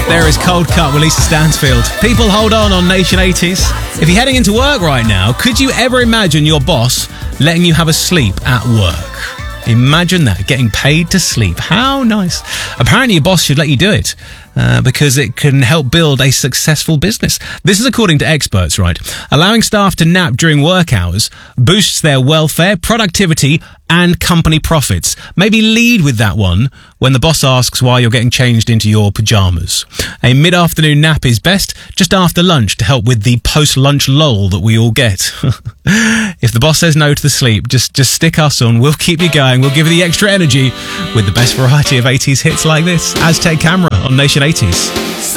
There is Cold Cut with Lisa Stansfield. People, hold on Nation 80s. If you're heading into work right now, could you ever imagine your boss letting you have a sleep at work? Imagine that, getting paid to sleep. How nice. Apparently your boss should let you do it because it can help build a successful business. This is according to experts, right? Allowing staff to nap during work hours boosts their welfare, productivity, and company profits. Maybe lead with that one when the boss asks why you're getting changed into your pajamas. A mid-afternoon nap is best just after lunch to help with the post-lunch lull that we all get. If the boss says no to the sleep, just stick us on. We'll keep you going. We'll give you the extra energy with the best variety of 80s hits like this. Aztec Camera on Nation 80s.